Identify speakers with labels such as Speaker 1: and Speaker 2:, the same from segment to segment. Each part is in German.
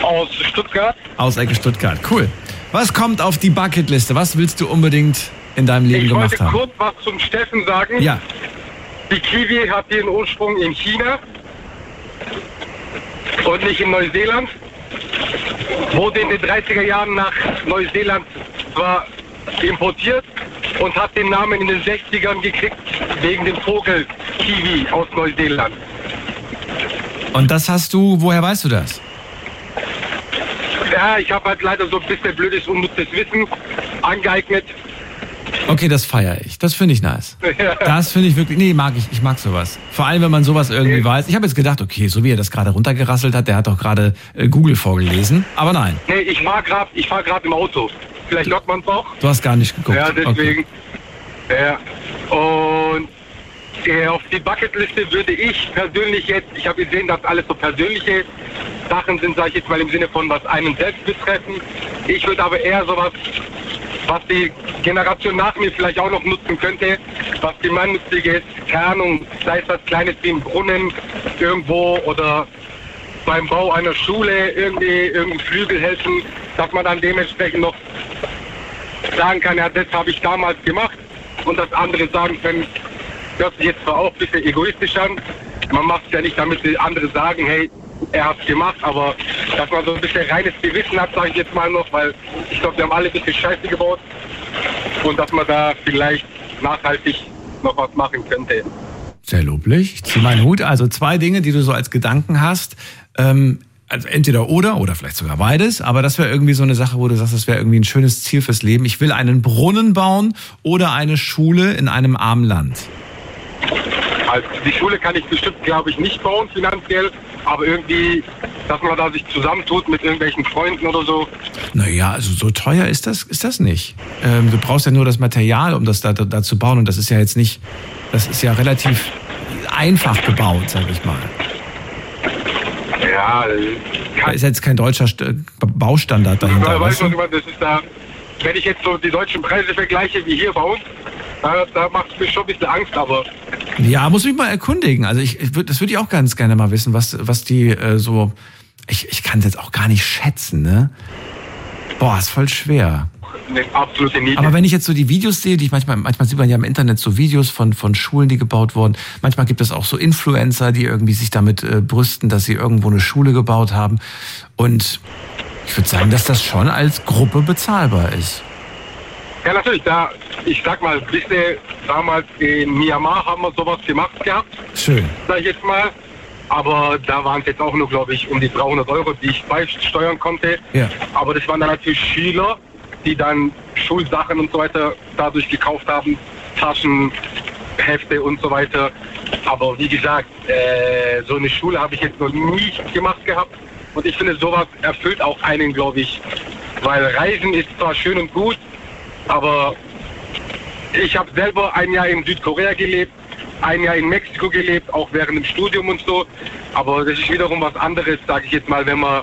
Speaker 1: Aus Stuttgart.
Speaker 2: Aus Ecke Stuttgart, cool. Was kommt auf die Bucketliste? Was willst du unbedingt in deinem Leben gemacht haben?
Speaker 1: Ich wollte kurz was zum Steffen sagen.
Speaker 2: Ja.
Speaker 1: Die Kiwi hat ihren Ursprung in China und nicht in Neuseeland. Wurde in den 30er Jahren nach Neuseeland zwar importiert und hat den Namen in den 60ern gekriegt wegen dem Vogel Kiwi aus Neuseeland.
Speaker 2: Und das hast du, woher weißt du das?
Speaker 1: Ja, ich habe halt leider so ein bisschen blödes, unnützes Wissen angeeignet.
Speaker 2: Okay, das feiere ich. Das finde ich nice. Das finde ich wirklich, mag ich. Ich mag sowas. Vor allem, wenn man sowas irgendwie weiß. Ich habe jetzt gedacht, okay, so wie er das gerade runtergerasselt hat, der hat doch gerade Google vorgelesen. Aber nein.
Speaker 1: Nee, ich fahr gerade im Auto. Vielleicht hört man es auch.
Speaker 2: Du hast gar nicht geguckt.
Speaker 1: Ja, deswegen. Okay. Ja. Und auf die Bucketliste würde ich persönlich jetzt, ich habe gesehen, dass alles so persönliche Sachen sind, sage ich jetzt mal im Sinne von, was einen selbst betreffen. Ich würde aber eher sowas, was die Generation nach mir vielleicht auch noch nutzen könnte, was gemeinnützig ist, keine Ahnung, sei es das Kleines wie ein Brunnen irgendwo oder beim Bau einer Schule irgendeinen Flügel helfen, dass man dann dementsprechend noch sagen kann, ja, das habe ich damals gemacht und das andere sagen können, hört sich jetzt zwar auch ein bisschen egoistisch an, man macht es ja nicht, damit die anderen sagen, hey, er hat es gemacht, aber dass man so ein bisschen reines Gewissen hat, sage ich jetzt mal noch, weil ich glaube, wir haben alle ein bisschen Scheiße gebaut und dass man da vielleicht nachhaltig noch was machen könnte.
Speaker 2: Sehr loblich. Ich ziehe meinen Hut. Also 2 Dinge, die du so als Gedanken hast. Also entweder oder vielleicht sogar beides. Aber das wäre irgendwie so eine Sache, wo du sagst, das wäre irgendwie ein schönes Ziel fürs Leben. Ich will einen Brunnen bauen oder eine Schule in einem armen Land.
Speaker 1: Also die Schule kann ich bestimmt, glaube ich, nicht bauen finanziell. Aber irgendwie, dass man da sich zusammentut mit irgendwelchen Freunden oder so.
Speaker 2: Naja, also so teuer ist das nicht. Du brauchst ja nur das Material, um das da zu bauen. Und das ist ja jetzt nicht, das ist ja relativ einfach gebaut, sag ich mal.
Speaker 1: Ja,
Speaker 2: da ist jetzt kein deutscher Baustandard dahinter.
Speaker 1: Ja, weißt du, das ist da, wenn ich jetzt so die deutschen Preise vergleiche wie hier bei uns, da macht es mir schon ein bisschen Angst, aber...
Speaker 2: Ja, muss mich mal erkundigen. Also das würde ich auch ganz gerne mal wissen, was die so... Ich kann es jetzt auch gar nicht schätzen, ne? Boah, ist voll schwer.
Speaker 1: Nee, absolut nicht.
Speaker 2: Aber wenn ich jetzt so die Videos sehe, die ich manchmal sieht man ja im Internet so Videos von Schulen, die gebaut wurden. Manchmal gibt es auch so Influencer, die irgendwie sich damit brüsten, dass sie irgendwo eine Schule gebaut haben. Und ich würde sagen, dass das schon als Gruppe bezahlbar ist.
Speaker 1: Ja, natürlich. Ich sag mal, damals in Myanmar haben wir sowas gemacht gehabt.
Speaker 2: Schön.
Speaker 1: Sag ich jetzt mal. Aber da waren es jetzt auch nur, glaube ich, um die 300 €, die ich beisteuern konnte.
Speaker 2: Ja.
Speaker 1: Aber das waren dann natürlich Schüler, die dann Schulsachen und so weiter dadurch gekauft haben. Taschen, Hefte und so weiter. Aber wie gesagt, so eine Schule habe ich jetzt noch nie gemacht gehabt. Und ich finde, sowas erfüllt auch einen, glaube ich. Weil Reisen ist zwar schön und gut, aber ich habe selber ein Jahr in Südkorea gelebt, ein Jahr in Mexiko gelebt, auch während dem Studium und so. Aber das ist wiederum was anderes, sage ich jetzt mal, wenn man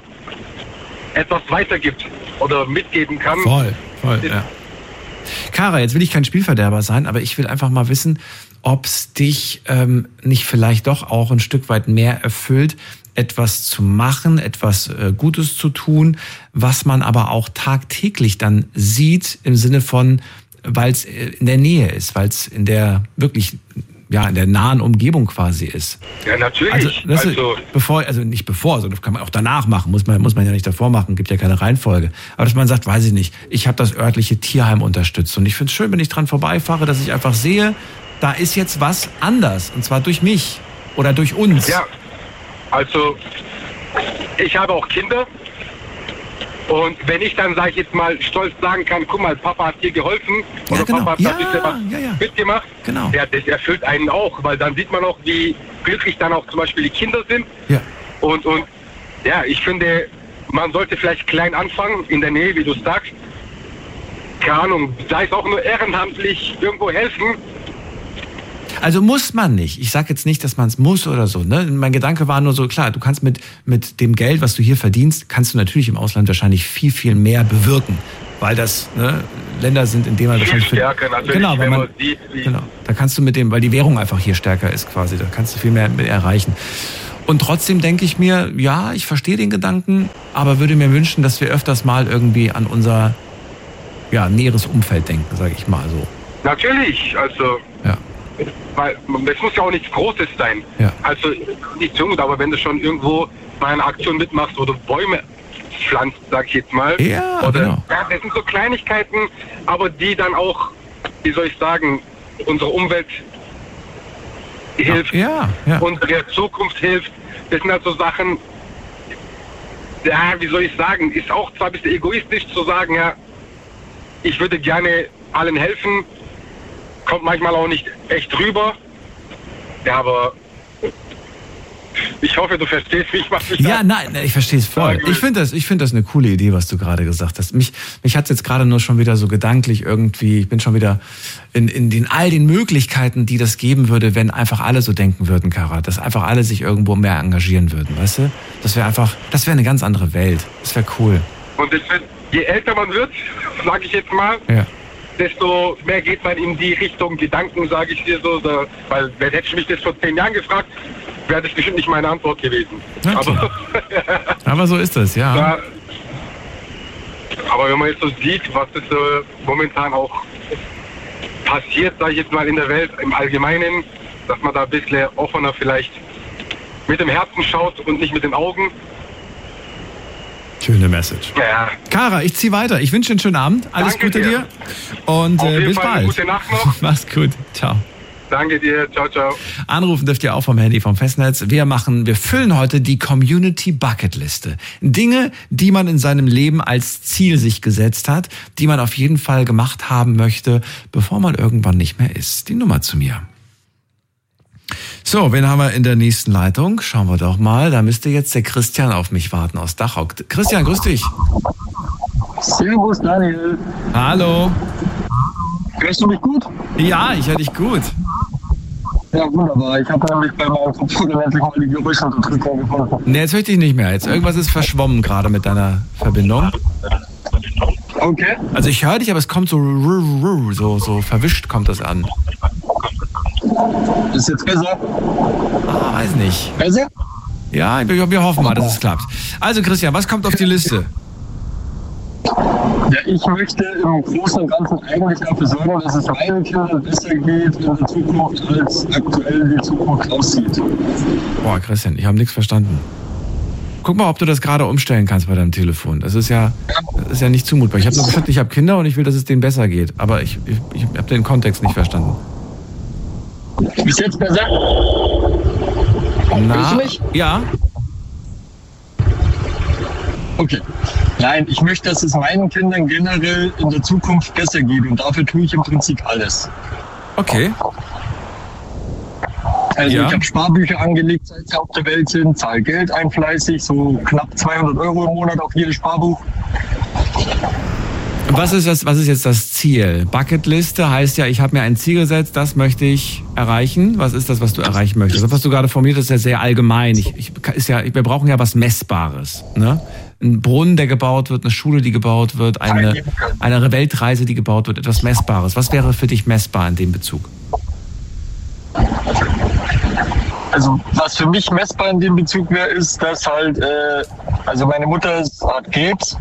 Speaker 1: etwas weitergibt oder mitgeben kann.
Speaker 2: Voll, ja. Kara, jetzt will ich kein Spielverderber sein, aber ich will einfach mal wissen, ob es dich nicht vielleicht doch auch ein Stück weit mehr erfüllt, etwas zu machen, etwas Gutes zu tun, was man aber auch tagtäglich dann sieht, im Sinne von, weil es in der Nähe ist, weil es in der wirklich, ja, in der nahen Umgebung quasi ist.
Speaker 1: Ja, natürlich.
Speaker 2: Also nicht bevor, sondern kann man auch danach machen, muss man ja nicht davor machen, gibt ja keine Reihenfolge. Aber dass man sagt, weiß ich nicht, ich habe das örtliche Tierheim unterstützt und ich finde es schön, wenn ich dran vorbeifahre, dass ich einfach sehe, da ist jetzt was anders und zwar durch mich oder durch uns.
Speaker 1: Ja, also ich habe auch Kinder und wenn ich dann, sage ich jetzt mal, stolz sagen kann, guck mal, Papa hat dir geholfen oder genau. Papa hat da ein bisschen was mitgemacht,
Speaker 2: genau.
Speaker 1: Ja, das erfüllt einen auch, weil dann sieht man auch, wie glücklich dann auch zum Beispiel die Kinder sind.
Speaker 2: Ja.
Speaker 1: Und ja, ich finde, man sollte vielleicht klein anfangen, in der Nähe, wie du sagst. Keine Ahnung, sei es auch nur ehrenamtlich irgendwo helfen.
Speaker 2: Also muss man nicht. Ich sage jetzt nicht, dass man es muss oder so. Ne? Mein Gedanke war nur so, klar, du kannst mit dem Geld, was du hier verdienst, kannst du natürlich im Ausland wahrscheinlich viel, viel mehr bewirken. Weil das Länder sind, in denen man wahrscheinlich...
Speaker 1: Viel stärker natürlich,
Speaker 2: genau,
Speaker 1: wenn man sieht,
Speaker 2: genau, da kannst du weil die Währung einfach hier stärker ist quasi, da kannst du viel mehr mit erreichen. Und trotzdem denke ich mir, ja, ich verstehe den Gedanken, aber würde mir wünschen, dass wir öfters mal irgendwie an unser näheres Umfeld denken, sage ich mal so.
Speaker 1: Natürlich, also,
Speaker 2: ja.
Speaker 1: Weil es muss ja auch nichts Großes sein.
Speaker 2: Ja.
Speaker 1: Also nicht jung, aber wenn du schon irgendwo bei einer Aktion mitmachst oder Bäume pflanzt, sag ich jetzt mal.
Speaker 2: Ja,
Speaker 1: oder,
Speaker 2: genau.
Speaker 1: Ja, das sind so Kleinigkeiten, aber die dann auch, wie soll ich sagen, unsere Umwelt hilft, unsere Zukunft hilft. Das sind halt so Sachen, ja, wie soll ich sagen, ist auch zwar ein bisschen egoistisch zu sagen, ja, ich würde gerne allen helfen, kommt manchmal auch nicht echt rüber, ja, aber ich hoffe, du verstehst mich.
Speaker 2: Nein, ich verstehe es voll. Ich finde das eine coole Idee, was du gerade gesagt hast. Mich hat es jetzt gerade nur schon wieder so gedanklich irgendwie, ich bin schon wieder in all den Möglichkeiten, die das geben würde, wenn einfach alle so denken würden, Kara, dass einfach alle sich irgendwo mehr engagieren würden, weißt du? Das wäre eine ganz andere Welt. Das wäre cool.
Speaker 1: Und je älter man wird, sage ich jetzt mal, desto mehr geht man in die Richtung Gedanken, sage ich dir so, weil hätte ich mich das vor 10 Jahren gefragt, wäre das bestimmt nicht meine Antwort gewesen.
Speaker 2: Aber so ist es, ja.
Speaker 1: Aber wenn man jetzt so sieht, was das momentan auch passiert, sage ich jetzt mal in der Welt im Allgemeinen, dass man da ein bisschen offener vielleicht mit dem Herzen schaut und nicht mit den Augen.
Speaker 2: Schöne Message.
Speaker 1: Ja.
Speaker 2: Kara, ich ziehe weiter. Ich wünsche einen schönen Abend. Alles Gute dir. Und bis bald.
Speaker 1: Gute Nacht noch.
Speaker 2: Mach's gut. Ciao.
Speaker 1: Danke dir. Ciao, ciao.
Speaker 2: Anrufen dürft ihr auch vom Handy, vom Festnetz. Wir füllen heute die Community Bucketliste. Dinge, die man in seinem Leben als Ziel sich gesetzt hat, die man auf jeden Fall gemacht haben möchte, bevor man irgendwann nicht mehr ist. Die Nummer zu mir. So, wen haben wir in der nächsten Leitung? Schauen wir doch mal. Da müsste jetzt der Christian auf mich warten aus Dachau. Christian, grüß dich.
Speaker 3: Servus, Daniel.
Speaker 2: Hallo.
Speaker 3: Hörst du mich gut?
Speaker 2: Ja, ich höre dich gut.
Speaker 3: Ja, wunderbar. Ich habe nämlich bei meinem Computer endlich mal die Geräuschunterdrückung gefunden.
Speaker 2: Nee, jetzt höre ich dich nicht mehr. Jetzt irgendwas ist verschwommen gerade mit deiner Verbindung.
Speaker 3: Okay.
Speaker 2: Also ich höre dich, aber es kommt so verwischt kommt das an.
Speaker 3: Ist jetzt besser?
Speaker 2: Weiß nicht.
Speaker 3: Besser?
Speaker 2: Ja, wir hoffen mal, dass es klappt. Also Christian, was kommt auf die Liste?
Speaker 3: Ja, ich möchte im Großen und Ganzen eigentlich dafür sorgen, dass es meinen Kindern besser geht in der Zukunft, als aktuell die Zukunft aussieht.
Speaker 2: Boah, Christian, ich habe nichts verstanden. Guck mal, ob du das gerade umstellen kannst bei deinem Telefon. Das ist ja nicht zumutbar. Ich habe nur gesagt, ich habe Kinder und ich will, dass es denen besser geht. Aber ich habe den Kontext nicht verstanden.
Speaker 3: Ist jetzt besser?
Speaker 2: Na,
Speaker 3: hörst du mich?
Speaker 2: Ja.
Speaker 3: Okay. Nein, ich möchte, dass es meinen Kindern generell in der Zukunft besser geht und dafür tue ich im Prinzip alles.
Speaker 2: Okay.
Speaker 3: Also ich habe Sparbücher angelegt, seit sie auf der Welt sind, zahle Geld ein fleißig, so knapp 200 € im Monat auf jedes Sparbuch.
Speaker 2: Was ist jetzt das Ziel? Bucketliste heißt ja, ich habe mir ein Ziel gesetzt, das möchte ich erreichen. Was ist das, was du erreichen möchtest? Das, was du gerade formuliert hast, ist ja sehr allgemein. Wir brauchen ja was Messbares. Ne? Ein Brunnen, der gebaut wird, eine Schule, die gebaut wird, eine Weltreise, die gebaut wird, etwas Messbares. Was wäre für dich messbar in dem Bezug?
Speaker 3: Also was für mich messbar in dem Bezug wäre, ist, dass halt, also meine Mutter hat Krebs.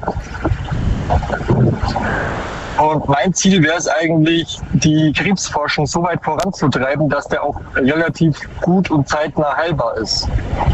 Speaker 3: Und mein Ziel wäre es eigentlich, die Krebsforschung so weit voranzutreiben, dass der auch relativ gut und zeitnah heilbar ist.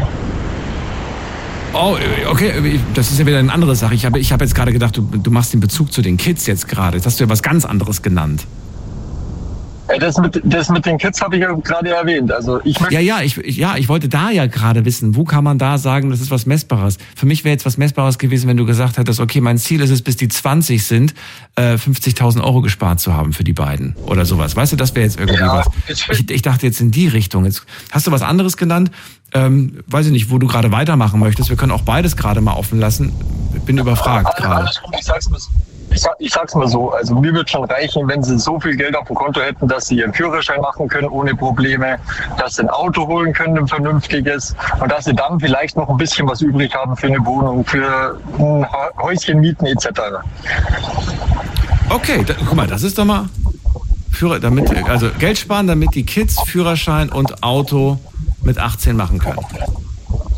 Speaker 2: Oh, okay, das ist ja wieder eine andere Sache. Ich habe jetzt gerade gedacht, du machst den Bezug zu den Kids jetzt gerade. Jetzt hast du ja was ganz anderes genannt.
Speaker 3: Das mit den Kids habe ich ja gerade erwähnt. Also ich möchte
Speaker 2: ich wollte da ja gerade wissen, wo kann man da sagen, das ist was Messbares. Für mich wäre jetzt was Messbares gewesen, wenn du gesagt hättest, okay, mein Ziel ist es, bis die 20 sind, 50.000 € gespart zu haben für die beiden oder sowas. Weißt du, das wäre jetzt irgendwie was. Ich dachte jetzt in die Richtung. Jetzt hast du was anderes genannt. Weiß ich nicht, wo du gerade weitermachen möchtest. Wir können auch beides gerade mal offen lassen. Ich bin überfragt gerade.
Speaker 3: Alles gut, ich sag's mal so, also mir wird schon reichen, wenn sie so viel Geld auf dem Konto hätten, dass sie ihren Führerschein machen können ohne Probleme, dass sie ein Auto holen können, ein vernünftiges, und dass sie dann vielleicht noch ein bisschen was übrig haben für eine Wohnung, für ein Häuschen mieten etc.
Speaker 2: Okay, guck mal, das ist doch mal also Geld sparen, damit die Kids Führerschein und Auto mit 18 machen können.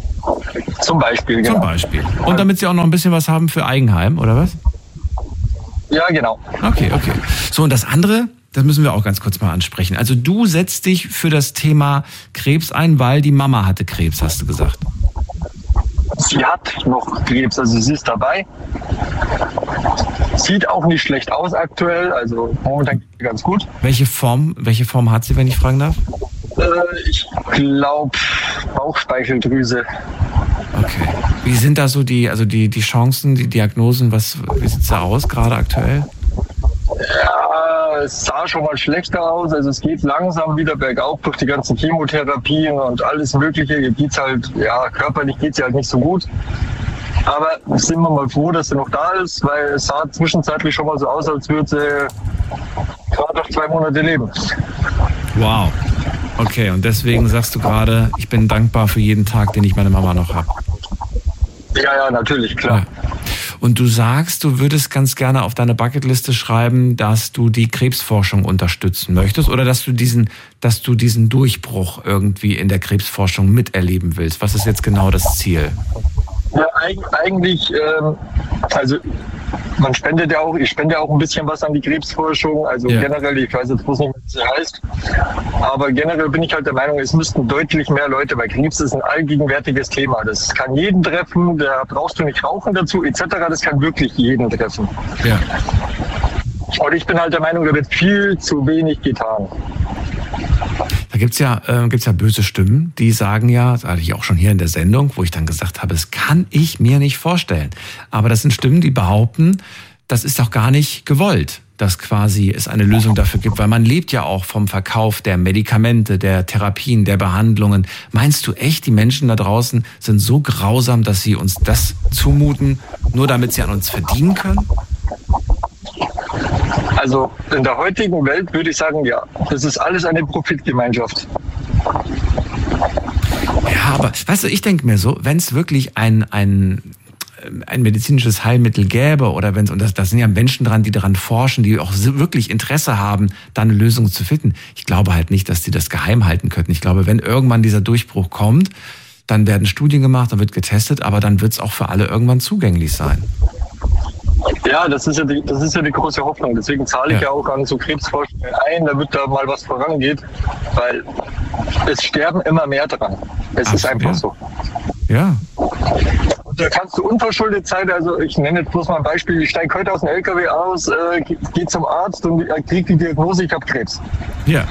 Speaker 3: Zum Beispiel, genau.
Speaker 2: Zum Beispiel. Und damit Sie auch noch ein bisschen was haben für Eigenheim, oder was?
Speaker 3: Ja, genau.
Speaker 2: Okay. So, und das andere, das müssen wir auch ganz kurz mal ansprechen. Also du setzt dich für das Thema Krebs ein, weil die Mama hatte Krebs, hast du gesagt.
Speaker 3: Sie hat noch Krebs, also sie ist dabei. Sieht auch nicht schlecht aus aktuell, also momentan geht es ganz gut.
Speaker 2: Welche Form hat sie, wenn ich fragen darf?
Speaker 3: Ich glaube Bauchspeicheldrüse.
Speaker 2: Okay. Wie sind da so die Chancen, die Diagnosen, wie sieht es da aus gerade aktuell?
Speaker 3: Ja, es sah schon mal schlechter aus, also es geht langsam wieder bergauf durch die ganzen Chemotherapien und alles Mögliche. Ihr geht's halt, ja, körperlich geht's ja halt nicht so gut. Aber sind wir mal froh, dass sie noch da ist, weil es sah zwischenzeitlich schon mal so aus, als würde sie gerade noch 2 Monate leben.
Speaker 2: Wow. Okay, und deswegen sagst du gerade, ich bin dankbar für jeden Tag, den ich meine Mama noch habe.
Speaker 3: Ja, natürlich, klar.
Speaker 2: Ja. Und du sagst, du würdest ganz gerne auf deine Bucketliste schreiben, dass du die Krebsforschung unterstützen möchtest oder dass du diesen Durchbruch irgendwie in der Krebsforschung miterleben willst. Was ist jetzt genau das Ziel?
Speaker 3: Ja, eigentlich, also man spendet ja auch, ich spende ja auch ein bisschen was an die Krebsforschung, also generell, ich weiß jetzt bloß nicht, was sie heißt, aber generell bin ich halt der Meinung, es müssten deutlich mehr Leute, weil Krebs ist ein allgegenwärtiges Thema, das kann jeden treffen, da brauchst du nicht rauchen dazu, etc., das kann wirklich jeden treffen. Ja. Und ich bin halt der Meinung, da wird viel zu wenig getan.
Speaker 2: Da gibt's ja böse Stimmen, die sagen ja, das hatte ich auch schon hier in der Sendung, wo ich dann gesagt habe, das kann ich mir nicht vorstellen. Aber das sind Stimmen, die behaupten, das ist doch gar nicht gewollt, dass quasi es eine Lösung dafür gibt, weil man lebt ja auch vom Verkauf der Medikamente, der Therapien, der Behandlungen. Meinst du echt, die Menschen da draußen sind so grausam, dass sie uns das zumuten, nur damit sie an uns verdienen können?
Speaker 3: Also in der heutigen Welt würde ich sagen, ja, das ist alles eine Profitgemeinschaft.
Speaker 2: Ja, aber weißt du, ich denke mir so, wenn es wirklich ein medizinisches Heilmittel gäbe oder wenn es, und da sind ja Menschen dran, die daran forschen, die auch wirklich Interesse haben, da eine Lösung zu finden. Ich glaube halt nicht, dass die das geheim halten könnten. Ich glaube, wenn irgendwann dieser Durchbruch kommt, dann werden Studien gemacht, dann wird getestet, aber dann wird es auch für alle irgendwann zugänglich sein.
Speaker 3: Ja, das ist ja die große Hoffnung. Deswegen zahle ich ja auch an so Krebsforschung ein, damit da mal was vorangeht, weil es sterben immer mehr dran. Es ist einfach so. Ja. Und da kannst du unverschuldet sein, also ich nenne jetzt bloß mal ein Beispiel, ich steige heute aus dem LKW aus, gehe zum Arzt und kriege die Diagnose, ich habe Krebs. Ja.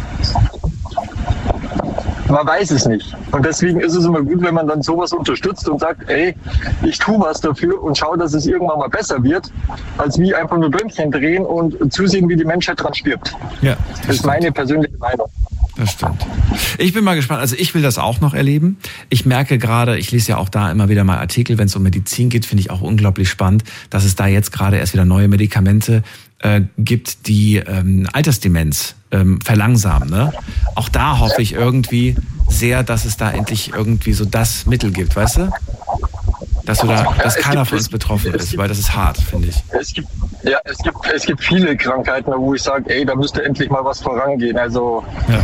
Speaker 3: Man weiß es nicht. Und deswegen ist es immer gut, wenn man dann sowas unterstützt und sagt, ey, ich tue was dafür und schaue, dass es irgendwann mal besser wird, als wie einfach nur Däumchen drehen und zusehen, wie die Menschheit dran stirbt. Ja, das ist meine persönliche Meinung.
Speaker 2: Das stimmt. Ich bin mal gespannt. Also ich will das auch noch erleben. Ich merke gerade, ich lese ja auch da immer wieder mal Artikel, wenn es um Medizin geht, finde ich auch unglaublich spannend, dass es da jetzt gerade erst wieder neue Medikamente gibt, die Altersdemenz verlangsamen. Ne? Auch da hoffe ich irgendwie sehr, dass es da endlich irgendwie so das Mittel gibt, weißt du? Dass keiner von uns betroffen ist, weil das ist hart, finde ich.
Speaker 3: Es gibt viele Krankheiten, wo ich sage, ey, da müsste endlich mal was vorangehen. Also ja.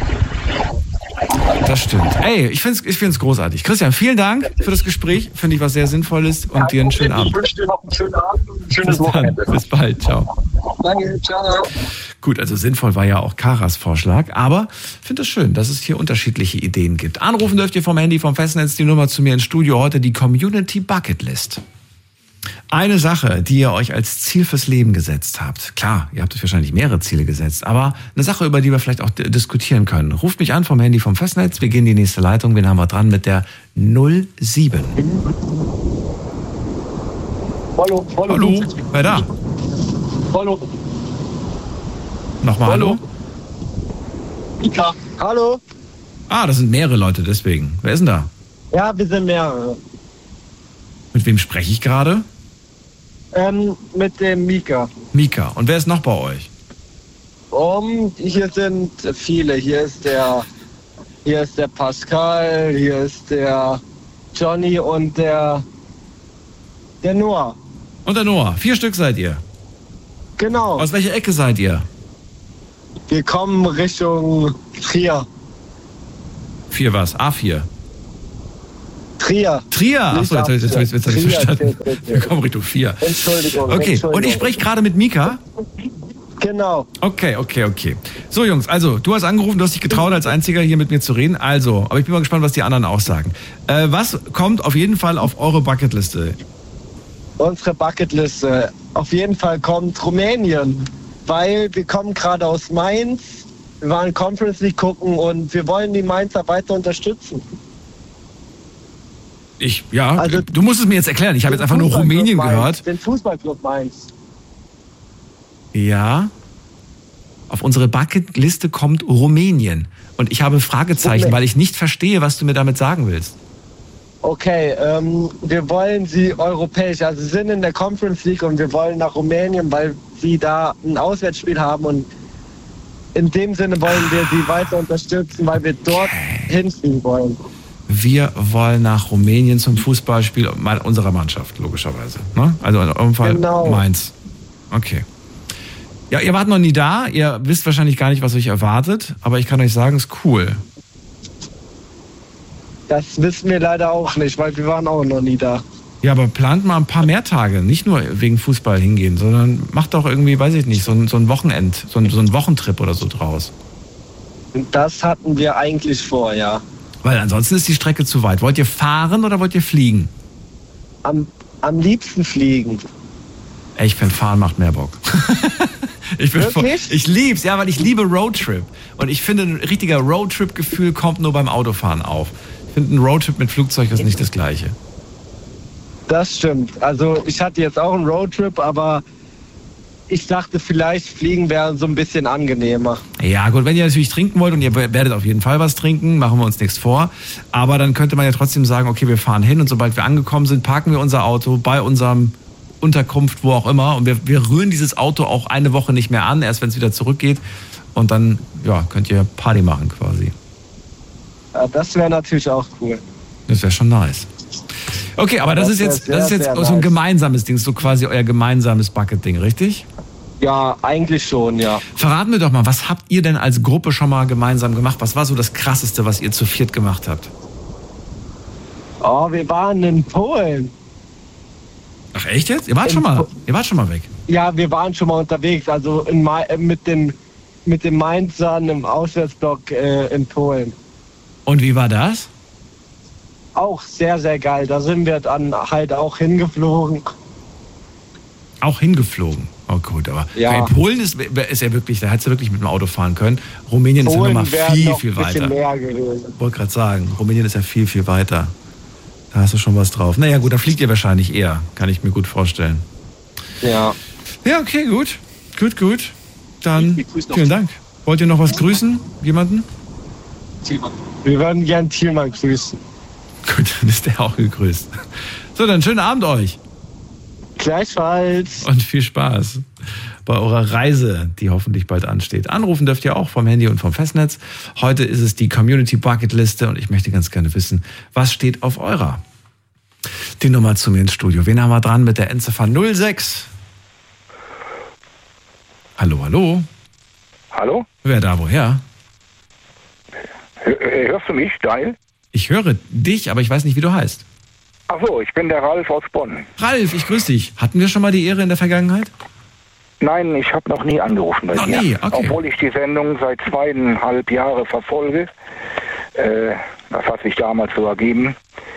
Speaker 2: Das stimmt. Ey, ich find's großartig. Christian, vielen Dank für das Gespräch. Finde ich was sehr Sinnvolles und dir einen schönen Abend.
Speaker 3: Ich wünsche dir noch einen schönen Abend und ein schönes Wochenende.
Speaker 2: Bis bald. Ciao.
Speaker 3: Danke, ciao.
Speaker 2: Gut, also sinnvoll war ja auch Karas Vorschlag, aber ich finde es schön, dass es hier unterschiedliche Ideen gibt. Anrufen dürft ihr vom Handy, vom Festnetz, die Nummer zu mir ins Studio, heute die Community Bucketlist. Eine Sache, die ihr euch als Ziel fürs Leben gesetzt habt. Klar, ihr habt euch wahrscheinlich mehrere Ziele gesetzt, aber eine Sache, über die wir vielleicht auch diskutieren können. Ruft mich an vom Handy, vom Festnetz. Wir gehen in die nächste Leitung. Wen haben wir dran mit der 07? Hallo. Wer da?
Speaker 4: Hallo.
Speaker 2: Nochmal hallo?
Speaker 4: Mika. Hallo.
Speaker 2: Ah, das sind mehrere Leute, deswegen. Wer ist denn da?
Speaker 4: Ja, wir sind mehrere.
Speaker 2: Mit wem spreche ich gerade?
Speaker 4: Mit dem Mika.
Speaker 2: Mika. Und wer ist noch bei euch?
Speaker 4: Hier sind viele. Hier ist der Pascal, hier ist der Johnny und der Noah.
Speaker 2: Und der Noah. 4 Stück seid ihr?
Speaker 4: Genau.
Speaker 2: Aus welcher Ecke seid ihr?
Speaker 4: Wir kommen Richtung 4.
Speaker 2: 4 was? A4?
Speaker 4: Trier.
Speaker 2: Achso, jetzt habe ich es verstanden. Wir kommen Richtung 4.
Speaker 4: Entschuldigung.
Speaker 2: Okay, und ich spreche gerade mit Mika?
Speaker 4: Genau.
Speaker 2: Okay. So, Jungs, also, du hast angerufen, du hast dich getraut, als Einziger hier mit mir zu reden. Also, aber ich bin mal gespannt, was die anderen auch sagen. Was kommt auf jeden Fall auf eure Bucketliste?
Speaker 4: Unsere Bucketliste. Auf jeden Fall kommt Rumänien, weil wir kommen gerade aus Mainz. Wir waren Conference League gucken und wir wollen die Mainzer weiter unterstützen.
Speaker 2: Also, du musst es mir jetzt erklären. Ich habe jetzt einfach nur Rumänien gehört.
Speaker 4: Den Fußballclub Mainz.
Speaker 2: Ja. Auf unsere Bucketliste kommt Rumänien. Und ich habe Fragezeichen, weil ich nicht verstehe, was du mir damit sagen willst.
Speaker 4: Okay, wir wollen sie europäisch, also sie sind in der Conference League und wir wollen nach Rumänien, weil sie da ein Auswärtsspiel haben und in dem Sinne wollen wir sie weiter unterstützen, weil wir dort hinfliegen wollen.
Speaker 2: Wir wollen nach Rumänien zum Fußballspiel unserer Mannschaft, logischerweise. Ne? Also in eurem Fall Mainz. Okay. Ja, ihr wart noch nie da, ihr wisst wahrscheinlich gar nicht, was euch erwartet, aber ich kann euch sagen, es ist cool.
Speaker 4: Das wissen wir leider auch nicht, weil wir waren auch noch nie da.
Speaker 2: Ja, aber plant mal ein paar mehr Tage, nicht nur wegen Fußball hingehen, sondern macht doch irgendwie, weiß ich nicht, so ein Wochenend, so ein Wochentrip oder so draus.
Speaker 4: Das hatten wir eigentlich vor, ja.
Speaker 2: Weil ansonsten ist die Strecke zu weit. Wollt ihr fahren oder wollt ihr fliegen?
Speaker 4: Am liebsten fliegen.
Speaker 2: Ich finde, fahren macht mehr Bock. Ich lieb's, ja, weil ich liebe Roadtrip. Und ich finde, ein richtiger Roadtrip-Gefühl kommt nur beim Autofahren auf. Ich finde, ein Roadtrip mit Flugzeug ist nicht das Gleiche.
Speaker 4: Das stimmt. Also ich hatte jetzt auch einen Roadtrip, aber ich dachte, vielleicht fliegen wäre so ein bisschen angenehmer.
Speaker 2: Ja gut, wenn ihr natürlich trinken wollt und ihr werdet auf jeden Fall was trinken, machen wir uns nichts vor. Aber dann könnte man ja trotzdem sagen, okay, wir fahren hin und sobald wir angekommen sind, parken wir unser Auto bei unserem Unterkunft, wo auch immer. Und wir rühren dieses Auto auch eine Woche nicht mehr an, erst wenn es wieder zurückgeht. Und dann könnt ihr Party machen quasi.
Speaker 4: Ja, das wäre natürlich auch cool.
Speaker 2: Das wäre schon nice. Okay, aber das ist jetzt so ein gemeinsames Ding, so quasi euer gemeinsames Bucket-Ding, richtig?
Speaker 4: Ja, eigentlich schon, ja.
Speaker 2: Verraten wir doch mal, was habt ihr denn als Gruppe schon mal gemeinsam gemacht? Was war so das Krasseste, was ihr zu viert gemacht habt?
Speaker 4: Oh, wir waren in Polen.
Speaker 2: Ach echt jetzt? Ihr wart schon mal weg?
Speaker 4: Ja, wir waren schon mal unterwegs, also mit den Mainzern im Auswärtsblock in Polen.
Speaker 2: Und wie war das?
Speaker 4: Auch sehr, sehr geil. Da sind wir dann halt auch hingeflogen.
Speaker 2: Auch hingeflogen? Oh gut, aber in Polen ist ja wirklich, da hättest du wirklich mit dem Auto fahren können. Rumänien ist ja nochmal viel weiter. Ich wollte gerade sagen, Rumänien ist ja viel weiter. Da hast du schon was drauf. Naja gut, da fliegt ihr wahrscheinlich eher, kann ich mir gut vorstellen.
Speaker 4: Ja.
Speaker 2: Ja, okay, gut. Dann vielen Dank. Wollt ihr noch was grüßen? Jemanden?
Speaker 4: Thielmann. Wir würden gern Thielmann grüßen.
Speaker 2: Gut, dann ist der auch gegrüßt. So, dann schönen Abend euch.
Speaker 4: Gleichfalls.
Speaker 2: Und viel Spaß bei eurer Reise, die hoffentlich bald ansteht. Anrufen dürft ihr auch vom Handy und vom Festnetz. Heute ist es die Community Bucket Liste und ich möchte ganz gerne wissen, was steht auf eurer? Die Nummer zu mir ins Studio. Wen haben wir dran mit der Endziffer 06? Hallo?
Speaker 5: Hallo?
Speaker 2: Wer da, woher?
Speaker 5: Hörst du mich, Daniel?
Speaker 2: Ich höre dich, aber ich weiß nicht, wie du heißt.
Speaker 5: Ach so, ich bin der Ralf aus Bonn.
Speaker 2: Ralf, ich grüße dich. Hatten wir schon mal die Ehre in der Vergangenheit?
Speaker 5: Nein, ich habe noch nie angerufen bei dir.
Speaker 2: Nie, okay.
Speaker 5: Obwohl ich die Sendung seit 2,5 Jahren verfolge. Das hat sich damals so ergeben.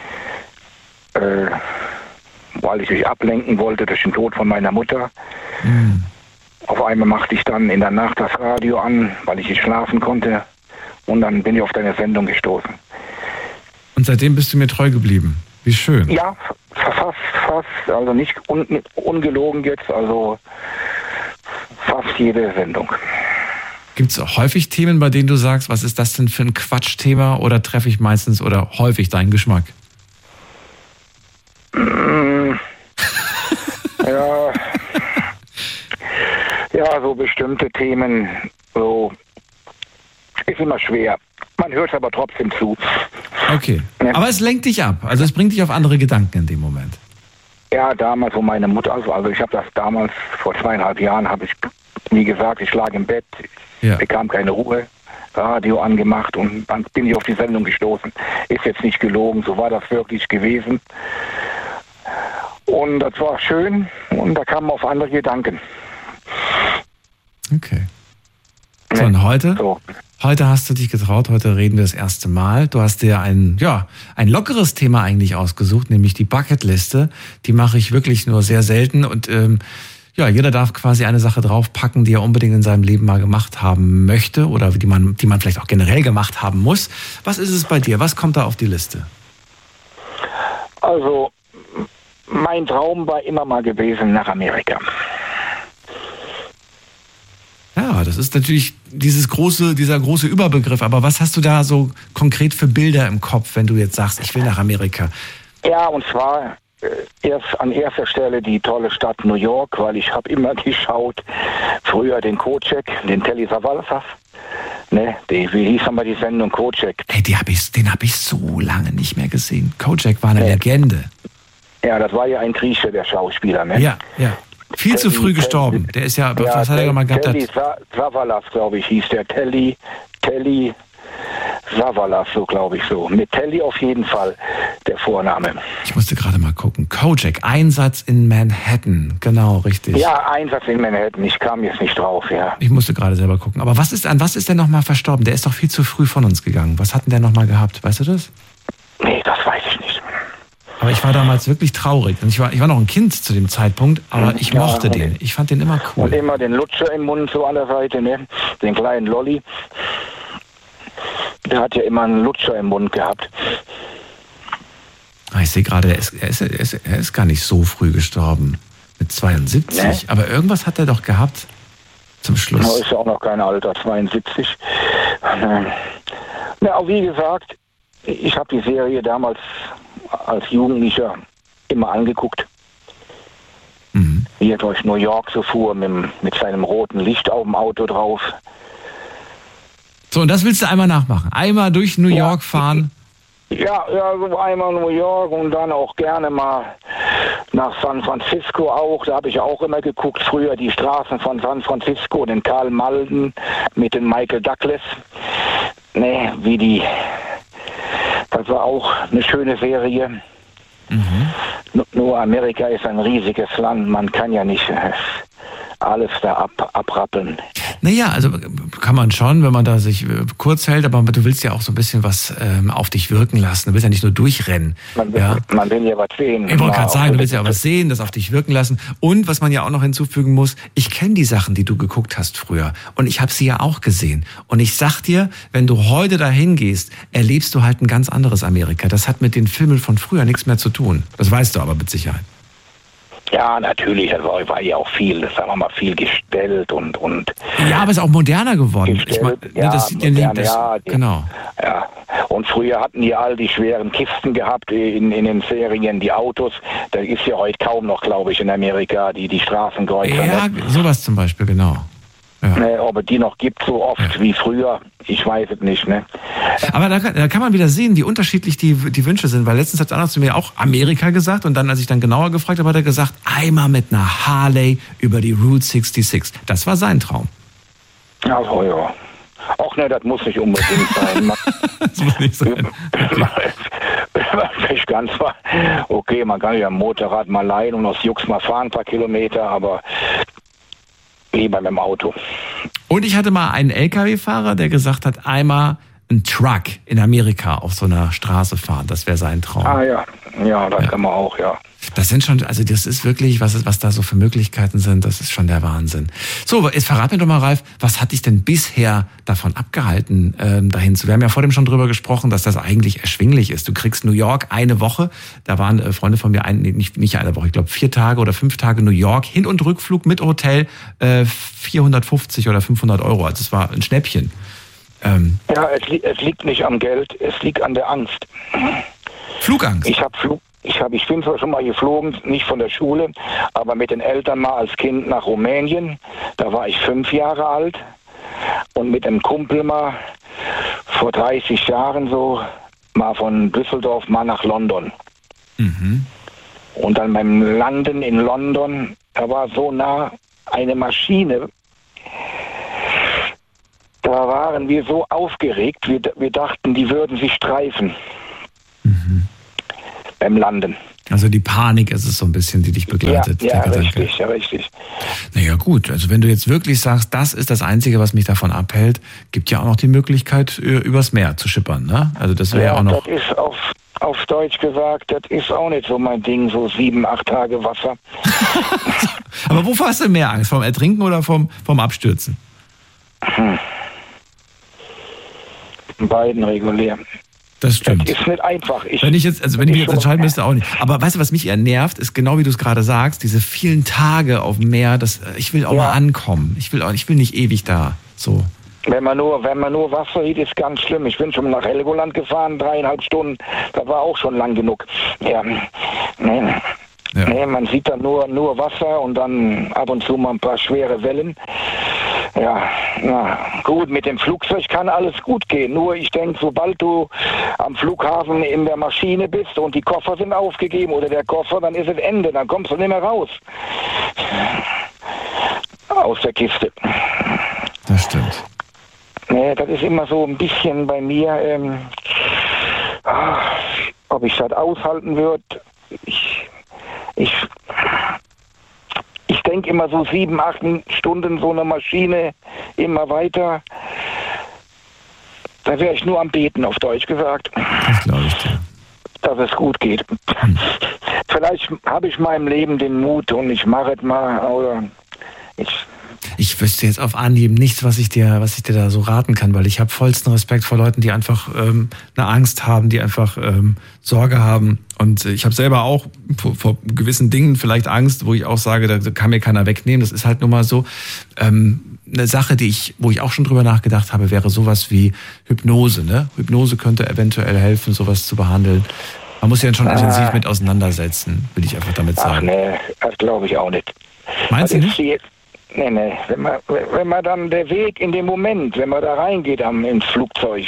Speaker 5: Weil ich mich ablenken wollte durch den Tod von meiner Mutter. Auf einmal machte ich dann in der Nacht das Radio an, weil ich nicht schlafen konnte. Und dann bin ich auf deine Sendung gestoßen.
Speaker 2: Und seitdem bist du mir treu geblieben. Wie schön.
Speaker 5: Ja, fast. Also nicht ungelogen jetzt, also fast jede Sendung.
Speaker 2: Gibt es häufig Themen, bei denen du sagst, was ist das denn für ein Quatschthema? Oder treffe ich meistens oder häufig deinen Geschmack?
Speaker 5: Ja, so bestimmte Themen, so ist immer schwer. Man hört aber trotzdem zu.
Speaker 2: Okay, aber es lenkt dich ab, also es bringt dich auf andere Gedanken in dem Moment.
Speaker 5: Ja, damals, wo meine Mutter, also ich habe das damals, vor 2,5 Jahren, habe ich, wie gesagt, ich lag im Bett, bekam keine Ruhe, Radio angemacht und dann bin ich auf die Sendung gestoßen. Ist jetzt nicht gelogen, so war das wirklich gewesen. Und das war schön und da kamen auf andere Gedanken.
Speaker 2: Okay. So, und heute?
Speaker 5: So.
Speaker 2: Heute hast du dich getraut, heute reden wir das erste Mal. Du hast dir ein lockeres Thema eigentlich ausgesucht, nämlich die Bucketliste. Die mache ich wirklich nur sehr selten und jeder darf quasi eine Sache draufpacken, die er unbedingt in seinem Leben mal gemacht haben möchte oder die man vielleicht auch generell gemacht haben muss. Was ist es bei dir? Was kommt da auf die Liste?
Speaker 5: Also, mein Traum war immer mal gewesen nach Amerika.
Speaker 2: Ja, das ist natürlich dieser große Überbegriff. Aber was hast du da so konkret für Bilder im Kopf, wenn du jetzt sagst, ich will nach Amerika?
Speaker 5: Ja, und zwar an erster Stelle die tolle Stadt New York, weil ich habe immer geschaut, früher den Kojak, den Telly Savalas. Ne, wie hieß aber die Sendung Kojak?
Speaker 2: Hey, den hab ich so lange nicht mehr gesehen. Kojak war eine Legende.
Speaker 5: Ja, das war ja ein Grieche, der Schauspieler, ne?
Speaker 2: Ja. Viel zu früh gestorben. Der ist was hat er mal gehabt?
Speaker 5: Telly Savalas, glaube ich, hieß der. Telly Savalas, so glaube ich so. Mit Telly auf jeden Fall der Vorname.
Speaker 2: Ich musste gerade mal gucken. Kojak, Einsatz in Manhattan. Genau, richtig.
Speaker 5: Ja, Einsatz in Manhattan. Ich kam jetzt nicht drauf, ja.
Speaker 2: Ich musste gerade selber gucken. Aber was ist der nochmal verstorben? Der ist doch viel zu früh von uns gegangen. Was hat denn der nochmal gehabt? Weißt du das?
Speaker 5: Nee, das weiß ich nicht.
Speaker 2: Aber ich war damals wirklich traurig. Und ich war noch ein Kind zu dem Zeitpunkt, aber ich mochte den. Ich fand den immer cool.
Speaker 5: Und immer den Lutscher im Mund so an der Seite, ne? Den kleinen Lolli. Der hat ja immer einen Lutscher im Mund gehabt.
Speaker 2: Ich sehe gerade, er ist gar nicht so früh gestorben. Mit 72. Ne? Aber irgendwas hat er doch gehabt zum Schluss.
Speaker 5: No, ist ja auch noch kein Alter, 72. Na, wie gesagt, ich habe die Serie damals als Jugendlicher immer angeguckt. Wie er durch New York so fuhr mit seinem roten Licht auf dem Auto drauf.
Speaker 2: So, und das willst du einmal nachmachen? Einmal durch New York fahren?
Speaker 5: Ja, so einmal New York und dann auch gerne mal nach San Francisco auch. Da habe ich auch immer geguckt, früher die Straßen von San Francisco, den Karl Malden mit dem Michael Douglas. Ne, das war auch eine schöne Serie. Nur Amerika ist ein riesiges Land, man kann ja nicht alles da abrappeln.
Speaker 2: Naja, also kann man schon, wenn man da sich kurz hält, aber du willst ja auch so ein bisschen was auf dich wirken lassen. Du willst ja nicht nur durchrennen.
Speaker 5: Man will ja was sehen.
Speaker 2: Ich wollte gerade sagen, du willst ja auch was sehen, das auf dich wirken lassen. Und was man ja auch noch hinzufügen muss, ich kenne die Sachen, die du geguckt hast früher. Und ich habe sie ja auch gesehen. Und ich sag dir, wenn du heute dahin gehst, erlebst du halt ein ganz anderes Amerika. Das hat mit den Filmen von früher nichts mehr zu tun. Das weißt du aber mit Sicherheit.
Speaker 5: Ja, natürlich, also war ja auch viel, sagen wir mal, viel gestellt und
Speaker 2: ja, aber es ist auch moderner geworden.
Speaker 5: Ich mein, das sieht
Speaker 2: genau.
Speaker 5: Ja, und früher hatten die all die schweren Kisten gehabt in den Serien, die Autos. Da ist ja heute kaum noch, glaube ich, in Amerika, die Straßenkreuzer.
Speaker 2: Ja, sowas zum Beispiel, genau. Ja.
Speaker 5: Ob es die noch gibt, so oft wie früher, ich weiß es nicht. Ne?
Speaker 2: Aber da kann man wieder sehen, wie unterschiedlich die Wünsche sind. Weil letztens hat einer zu mir auch Amerika gesagt und dann, als ich dann genauer gefragt habe, hat er gesagt, einmal mit einer Harley über die Route 66. Das war sein Traum.
Speaker 5: Also ja. Ach ne, das muss nicht unbedingt sein.
Speaker 2: Das muss nicht sein.
Speaker 5: Okay. Ganz mal. Okay, man kann ja ein Motorrad mal leihen und aus Jux mal fahren, ein paar Kilometer, aber lieber mit dem Auto.
Speaker 2: Und ich hatte mal einen LKW-Fahrer, der gesagt hat, einmal ein Truck in Amerika auf so einer Straße fahren. Das wäre sein Traum.
Speaker 5: Ah ja, das kann man auch, ja.
Speaker 2: Das sind schon, also das ist wirklich, was da so für Möglichkeiten sind, das ist schon der Wahnsinn. So, jetzt verrat mir doch mal, Ralf, was hat dich denn bisher davon abgehalten, dahin zu? Wir haben ja vor dem schon drüber gesprochen, dass das eigentlich erschwinglich ist. Du kriegst New York eine Woche, da waren Freunde von mir, nicht eine Woche, ich glaube 4 Tage oder 5 Tage New York, Hin- und Rückflug mit Hotel, 450 oder 500 Euro, also es war ein Schnäppchen.
Speaker 5: Ja, es liegt nicht am Geld, es liegt an der Angst.
Speaker 2: Flugangst?
Speaker 5: Ich bin zwar schon mal geflogen, nicht von der Schule, aber mit den Eltern mal als Kind nach Rumänien. Da war ich 5 Jahre alt. Und mit einem Kumpel mal vor 30 Jahren so mal von Düsseldorf mal nach London. Und dann beim Landen in London, da war so nah eine Maschine. Da waren wir so aufgeregt, wir dachten, die würden sich streifen beim Landen.
Speaker 2: Also die Panik ist es so ein bisschen, die dich begleitet.
Speaker 5: Ja, richtig, ja, richtig.
Speaker 2: Naja gut, also wenn du jetzt wirklich sagst, das ist das Einzige, was mich davon abhält, gibt ja auch noch die Möglichkeit, übers Meer zu schippern, ne? Also das wäre auch noch...
Speaker 5: Das ist auf Deutsch gesagt, das ist auch nicht so mein Ding, so 7-8 Tage Wasser.
Speaker 2: Aber wovor hast du mehr Angst? Vom Ertrinken oder vom Abstürzen?
Speaker 5: Beiden regulär.
Speaker 2: Das stimmt.
Speaker 5: Das ist nicht einfach.
Speaker 2: Wenn ich jetzt entscheiden müsste, auch nicht. Aber weißt du, was mich eher nervt, ist genau wie du es gerade sagst, diese vielen Tage auf dem Meer, ich will auch mal ankommen. Ich will nicht ewig da, so.
Speaker 5: Wenn man nur Wasser sieht, ist ganz schlimm. Ich bin schon nach Helgoland gefahren, 3,5 Stunden. Das war auch schon lang genug. Ja. Nee, man sieht dann nur Wasser und dann ab und zu mal ein paar schwere Wellen. Ja, na gut, mit dem Flugzeug kann alles gut gehen. Nur ich denke, sobald du am Flughafen in der Maschine bist und die Koffer sind aufgegeben oder der Koffer, dann ist es Ende. Dann kommst du nicht mehr raus. Aus der Kiste.
Speaker 2: Das stimmt.
Speaker 5: Nee, das ist immer so ein bisschen bei mir, ob ich das aushalten würde. Ich denke immer so 7-8 Stunden so eine Maschine immer weiter. Da wäre ich nur am Beten, auf Deutsch gesagt.
Speaker 2: Das glaube ich dir.
Speaker 5: Dass es gut geht. Vielleicht habe ich meinem Leben den Mut und ich mache es mal, oder
Speaker 2: ich wüsste jetzt auf Anhieb nichts, was ich dir da so raten kann, weil ich habe vollsten Respekt vor Leuten, die einfach eine Angst haben, die einfach Sorge haben. Und ich habe selber auch vor gewissen Dingen vielleicht Angst, wo ich auch sage, da kann mir keiner wegnehmen. Das ist halt nun mal so. Eine Sache, wo ich auch schon drüber nachgedacht habe, wäre sowas wie Hypnose. Ne? Hypnose könnte eventuell helfen, sowas zu behandeln. Man muss sich dann schon intensiv mit auseinandersetzen, will ich einfach damit sagen.
Speaker 5: Ach nee, das glaube ich auch nicht.
Speaker 2: Meinst du nicht?
Speaker 5: Nee. Wenn man dann der Weg in dem Moment, wenn man da reingeht ins Flugzeug,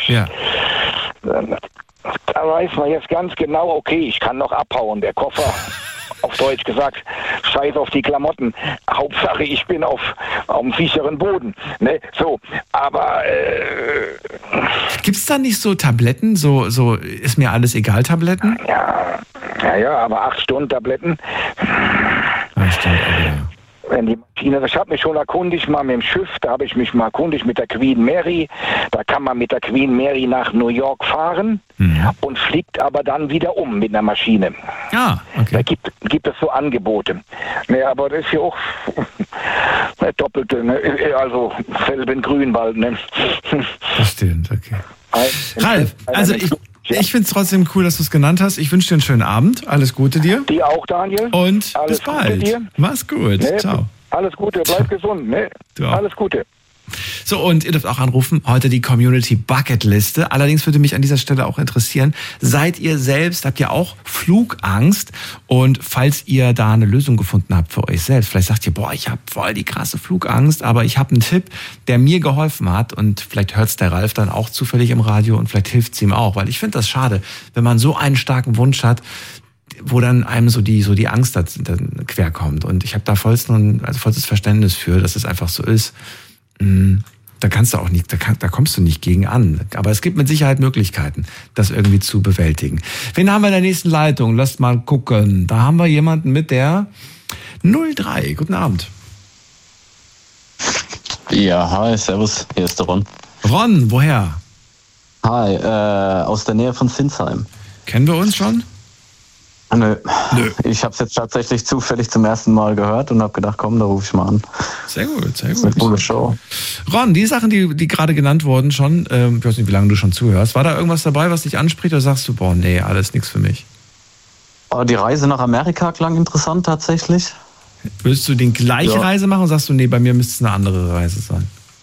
Speaker 5: da weiß man jetzt ganz genau, okay, ich kann noch abhauen. Der Koffer, auf Deutsch gesagt, scheiß auf die Klamotten. Hauptsache, ich bin auf dem sicheren Boden. Ne? So, aber...
Speaker 2: Gibt's da nicht so Tabletten, so ist mir alles egal Tabletten?
Speaker 5: Ja, aber 8 Stunden Tabletten...
Speaker 2: Ja, stimmt,
Speaker 5: wenn die Maschine, ich habe mich schon erkundigt, mal mit dem Schiff, da habe ich mich mal erkundigt mit der Queen Mary, da kann man mit der Queen Mary nach New York fahren und fliegt aber dann wieder um mit einer Maschine.
Speaker 2: Ja, okay.
Speaker 5: Da gibt es so Angebote. Ne, aber das ist ja auch eine doppelte, ne? Also Felben Grünwald. Ne?
Speaker 2: Das stimmt, okay. Ralf, also ich finde es trotzdem cool, dass du es genannt hast. Ich wünsche dir einen schönen Abend. Alles Gute dir.
Speaker 5: Dir auch, Daniel.
Speaker 2: Und
Speaker 5: alles
Speaker 2: bis bald.
Speaker 5: Dir.
Speaker 2: Mach's gut.
Speaker 5: Ne?
Speaker 2: Ciao.
Speaker 5: Alles Gute, bleib gesund. Ne? Alles Gute.
Speaker 2: So, und ihr dürft auch anrufen, heute die Community Bucketliste. Allerdings würde mich an dieser Stelle auch interessieren, habt ihr auch Flugangst? Und falls ihr da eine Lösung gefunden habt für euch selbst, vielleicht sagt ihr, ich habe voll die krasse Flugangst, aber ich habe einen Tipp, der mir geholfen hat, und vielleicht hört's der Ralf dann auch zufällig im Radio und vielleicht hilft's ihm auch, weil ich finde das schade, wenn man so einen starken Wunsch hat, wo dann einem so die Angst dann querkommt. Und ich habe da vollstes Verständnis für, dass es einfach so ist. Da kannst du auch nicht, da kommst du nicht gegen an. Aber es gibt mit Sicherheit Möglichkeiten, das irgendwie zu bewältigen. Wen haben wir in der nächsten Leitung? Lasst mal gucken. Da haben wir jemanden mit der 03. Guten Abend.
Speaker 6: Ja, hi, servus. Hier ist der Ron.
Speaker 2: Ron, woher?
Speaker 6: Hi, aus der Nähe von Sinsheim.
Speaker 2: Kennen wir uns schon?
Speaker 6: Nö. Ich habe es jetzt tatsächlich zufällig zum ersten Mal gehört und habe gedacht, komm, da rufe ich mal an.
Speaker 2: Sehr gut, sehr gut.
Speaker 6: Eine coole Show.
Speaker 2: Ron, die Sachen, die gerade genannt wurden schon, ich weiß nicht, wie lange du schon zuhörst, war da irgendwas dabei, was dich anspricht, oder sagst du, nee, alles nichts für mich?
Speaker 6: Die Reise nach Amerika klang interessant tatsächlich.
Speaker 2: Würdest du die gleiche Reise machen, oder sagst du, nee, bei mir müsste es eine andere Reise sein?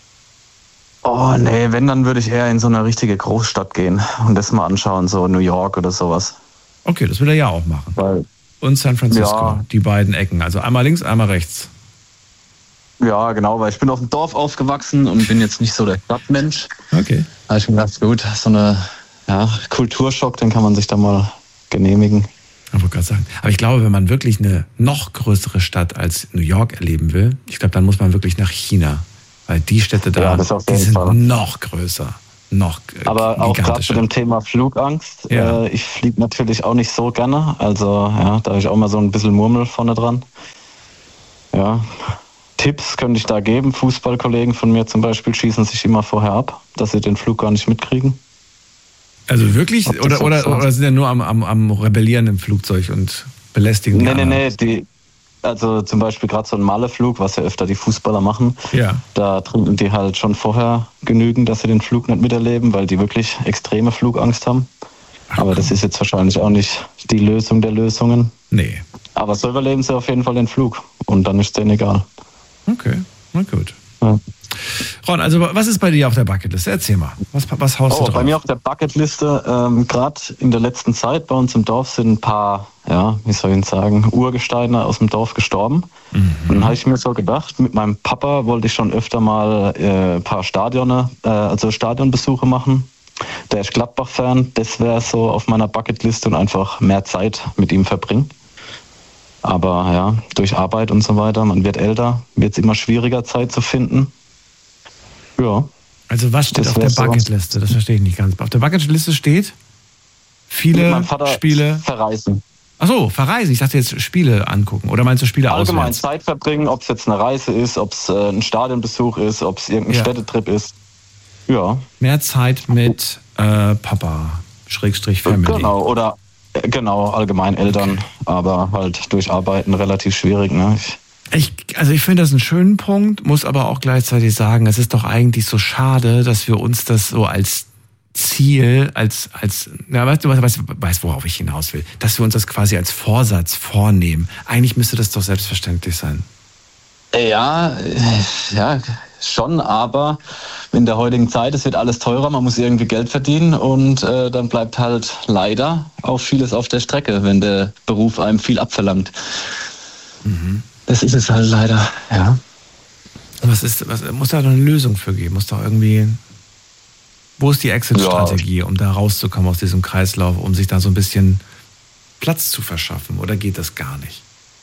Speaker 6: Nee, wenn, dann würde ich eher in so eine richtige Großstadt gehen und das mal anschauen, so New York oder sowas.
Speaker 2: Okay, das will er ja auch machen. Und San Francisco, die beiden Ecken. Also einmal links, einmal rechts.
Speaker 6: Ja, genau, weil ich bin auf dem Dorf aufgewachsen und bin jetzt nicht so der Stadtmensch.
Speaker 2: Okay.
Speaker 6: Da habe ich mir gedacht, gut, so eine Kulturschock, den kann man sich da mal genehmigen.
Speaker 2: Ich wollte gerade sagen. Aber ich glaube, wenn man wirklich eine noch größere Stadt als New York erleben will, ich glaube, dann muss man wirklich nach China. Weil die Städte da, die sind noch größer.
Speaker 6: Aber auch gerade zu dem Thema Flugangst.
Speaker 2: Ja.
Speaker 6: Ich fliege natürlich auch nicht so gerne. Also ja, da habe ich auch mal so ein bisschen Murmel vorne dran. Ja. Tipps könnte ich da geben. Fußballkollegen von mir zum Beispiel schießen sich immer vorher ab, dass sie den Flug gar nicht mitkriegen.
Speaker 2: Also wirklich? Oder sind ja nur am Rebellieren im Flugzeug und belästigen die anderen?
Speaker 6: Nee. Also zum Beispiel gerade so ein Malle-Flug, was ja öfter die Fußballer machen,
Speaker 2: ja.
Speaker 6: Da trinken die halt schon vorher genügend, dass sie den Flug nicht miterleben, weil die wirklich extreme Flugangst haben. Aber das ist jetzt wahrscheinlich auch nicht die Lösung der Lösungen.
Speaker 2: Nee.
Speaker 6: Aber so überleben sie auf jeden Fall den Flug und dann ist es denen egal.
Speaker 2: Okay, na gut.
Speaker 6: Ja.
Speaker 2: Ron, also was ist bei dir auf der Bucketliste? Erzähl mal, was haust du drauf?
Speaker 6: Bei mir auf der Bucketliste, gerade in der letzten Zeit bei uns im Dorf sind ein paar, Urgesteine aus dem Dorf gestorben. Und dann habe ich mir so gedacht, mit meinem Papa wollte ich schon öfter mal ein paar Stadionbesuche machen. Der ist Gladbach-Fan, das wäre so auf meiner Bucketliste und einfach mehr Zeit mit ihm verbringen. Aber ja, durch Arbeit und so weiter, man wird älter, wird es immer schwieriger, Zeit zu finden. Ja.
Speaker 2: Also was steht auf der Bucketliste? Das verstehe ich nicht ganz. Auf der Bucketliste steht viele Spiele.
Speaker 6: Verreisen.
Speaker 2: Ach so, verreisen. Ich dachte jetzt Spiele angucken. Oder meinst du Spiele
Speaker 6: allgemein
Speaker 2: auswärts?
Speaker 6: Zeit verbringen, ob es jetzt eine Reise ist, ob es ein Stadionbesuch ist, ob es irgendein Städtetrip ist. Ja.
Speaker 2: Mehr Zeit mit Papa, Family.
Speaker 6: Genau, allgemein Eltern, aber halt durch Arbeiten relativ schwierig. Ne?
Speaker 2: Ich finde das einen schönen Punkt, muss aber auch gleichzeitig sagen, es ist doch eigentlich so schade, dass wir uns das so als Ziel, weißt worauf ich hinaus will, dass wir uns das quasi als Vorsatz vornehmen. Eigentlich müsste das doch selbstverständlich sein.
Speaker 6: Ja, schon, aber in der heutigen Zeit, es wird alles teurer, man muss irgendwie Geld verdienen und dann bleibt halt leider auch vieles auf der Strecke, wenn der Beruf einem viel abverlangt.
Speaker 2: Mhm.
Speaker 6: Das ist es halt leider, ja.
Speaker 2: Was muss da doch eine Lösung für geben? Muss doch irgendwie, wo ist die Exit-Strategie, um da rauszukommen aus diesem Kreislauf, um sich da so ein bisschen Platz zu verschaffen, oder geht das gar nicht?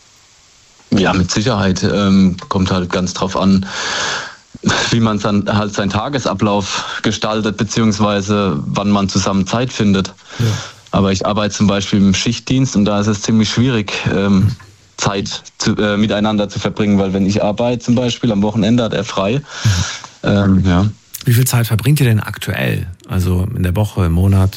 Speaker 6: Ja, mit Sicherheit. Kommt halt ganz drauf an, wie man dann halt seinen Tagesablauf gestaltet, beziehungsweise wann man zusammen Zeit findet. Ja. Aber ich arbeite zum Beispiel im Schichtdienst und da ist es ziemlich schwierig, Zeit miteinander zu verbringen, weil wenn ich arbeite zum Beispiel, am Wochenende hat er frei. Ja.
Speaker 2: Wie viel Zeit verbringt ihr denn aktuell? Also in der Woche, im Monat?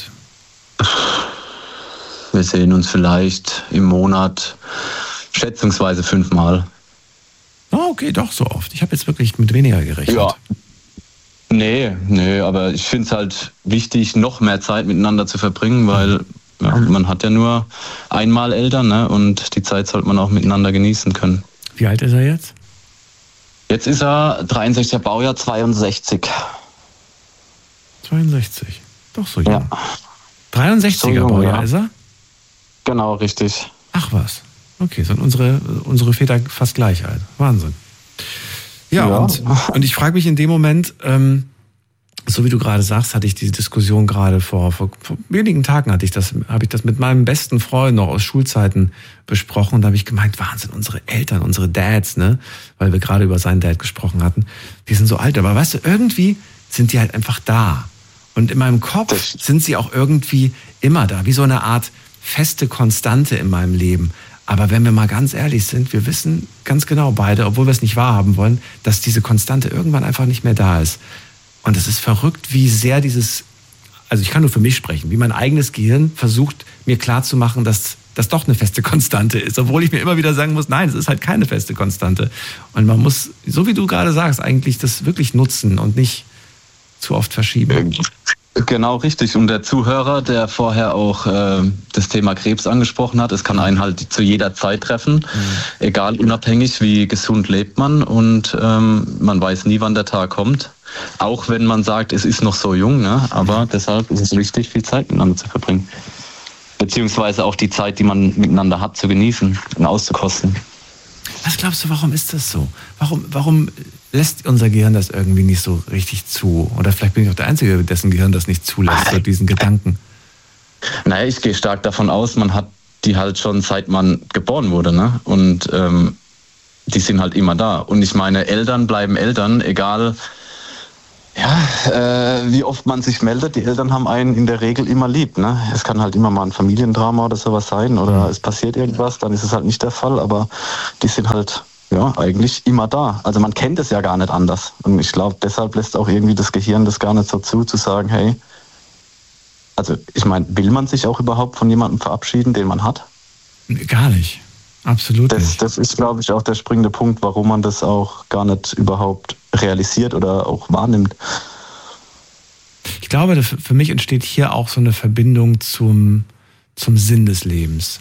Speaker 6: Wir sehen uns vielleicht im Monat schätzungsweise 5-mal.
Speaker 2: Oh, okay, doch so oft. Ich habe jetzt wirklich mit weniger gerechnet.
Speaker 6: Ja. Nee, aber ich finde es halt wichtig, noch mehr Zeit miteinander zu verbringen, weil man hat ja nur einmal Eltern, ne? Und die Zeit sollte man auch miteinander genießen können.
Speaker 2: Wie alt ist er jetzt?
Speaker 6: Jetzt ist er 63er Baujahr, 62.
Speaker 2: 62? Doch so jung.
Speaker 6: Ja.
Speaker 2: 63er so jung, Baujahr ist er?
Speaker 6: Genau, richtig.
Speaker 2: Ach was. Okay, sind unsere Väter fast gleich alt. Wahnsinn. Ja. Und ich frage mich in dem Moment, so wie du gerade sagst, hatte ich diese Diskussion gerade vor wenigen Tagen habe ich das mit meinem besten Freund noch aus Schulzeiten besprochen und da habe ich gemeint, Wahnsinn, unsere Eltern, unsere Dads, ne, weil wir gerade über seinen Dad gesprochen hatten, die sind so alt, aber weißt du, irgendwie sind die halt einfach da. Und in meinem Kopf sind sie auch irgendwie immer da, wie so eine Art feste Konstante in meinem Leben. Aber wenn wir mal ganz ehrlich sind, wir wissen ganz genau beide, obwohl wir es nicht wahrhaben wollen, dass diese Konstante irgendwann einfach nicht mehr da ist. Und es ist verrückt, wie sehr also ich kann nur für mich sprechen, wie mein eigenes Gehirn versucht, mir klarzumachen, dass das doch eine feste Konstante ist. Obwohl ich mir immer wieder sagen muss, nein, es ist halt keine feste Konstante. Und man muss, so wie du gerade sagst, eigentlich das wirklich nutzen und nicht zu oft verschieben.
Speaker 6: Genau, richtig. Und der Zuhörer, der vorher auch das Thema Krebs angesprochen hat, es kann einen halt zu jeder Zeit treffen, egal, unabhängig, wie gesund lebt man. Und man weiß nie, wann der Tag kommt. Auch wenn man sagt, es ist noch so jung, ne? Aber deshalb ist es wichtig, viel Zeit miteinander zu verbringen. Beziehungsweise auch die Zeit, die man miteinander hat, zu genießen und auszukosten.
Speaker 2: Was glaubst du, warum ist das so? Warum lässt unser Gehirn das irgendwie nicht so richtig zu? Oder vielleicht bin ich auch der Einzige, dessen Gehirn das nicht zulässt, so diesen Gedanken.
Speaker 6: Naja, ich gehe stark davon aus, man hat die halt schon seit man geboren wurde, ne? Und die sind halt immer da. Und ich meine, Eltern bleiben Eltern, egal wie oft man sich meldet. Die Eltern haben einen in der Regel immer lieb. Ne? Es kann halt immer mal ein Familiendrama oder sowas sein oder es passiert irgendwas, dann ist es halt nicht der Fall, aber die sind halt eigentlich immer da. Also man kennt es ja gar nicht anders. Und ich glaube, deshalb lässt auch irgendwie das Gehirn das gar nicht so zu sagen, hey, also ich meine, will man sich auch überhaupt von jemandem verabschieden, den man hat?
Speaker 2: Gar nicht. Absolut nicht.
Speaker 6: Das ist, glaube ich, auch der springende Punkt, warum man das auch gar nicht überhaupt realisiert oder auch wahrnimmt.
Speaker 2: Ich glaube, für mich entsteht hier auch so eine Verbindung zum Sinn des Lebens.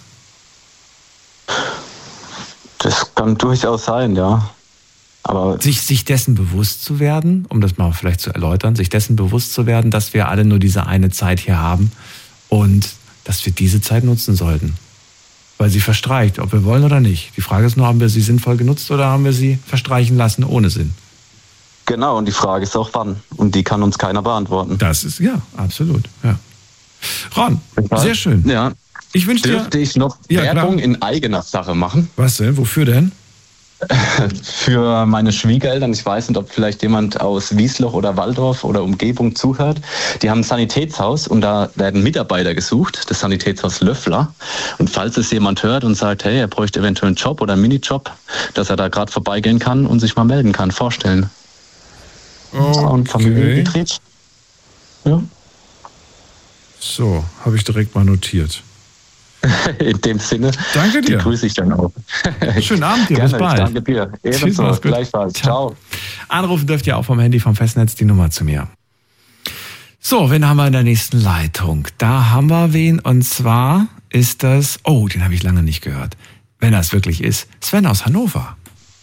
Speaker 6: Das kann durchaus sein, ja. Aber
Speaker 2: sich dessen bewusst zu werden, um das mal vielleicht zu erläutern, sich dessen bewusst zu werden, dass wir alle nur diese eine Zeit hier haben und dass wir diese Zeit nutzen sollten. Weil sie verstreicht, ob wir wollen oder nicht. Die Frage ist nur, haben wir sie sinnvoll genutzt oder haben wir sie verstreichen lassen ohne Sinn?
Speaker 6: Genau, und die Frage ist auch wann. Und die kann uns keiner beantworten.
Speaker 2: Das ist, ja, absolut. Ja. Ron, sehr schön.
Speaker 6: Ja.
Speaker 2: Ich wünsche dir...
Speaker 6: Dürfte ich noch Werbung in eigener Sache machen?
Speaker 2: Was denn? Wofür denn?
Speaker 6: Für meine Schwiegereltern, ich weiß nicht, ob vielleicht jemand aus Wiesloch oder Walldorf oder Umgebung zuhört, die haben ein Sanitätshaus und da werden Mitarbeiter gesucht, das Sanitätshaus Löffler. Und falls es jemand hört und sagt, hey, er bräuchte eventuell einen Job oder einen Minijob, dass er da gerade vorbeigehen kann und sich mal melden kann, vorstellen.
Speaker 2: Okay.
Speaker 6: Und Familienbetrieb. Ja.
Speaker 2: So, habe ich direkt mal notiert.
Speaker 6: In dem Sinne,
Speaker 2: danke dir.
Speaker 6: Die grüße ich dann auch.
Speaker 2: Schönen Abend dir,
Speaker 6: Gerne,
Speaker 2: bis bald.
Speaker 6: Danke dir. Ebenso, gleichfalls. Ciao.
Speaker 2: Anrufen dürft ihr auch vom Handy, vom Festnetz, die Nummer zu mir. So, wen haben wir in der nächsten Leitung? Da haben wir wen und zwar ist das, den habe ich lange nicht gehört. Wenn das wirklich ist, Sven aus Hannover.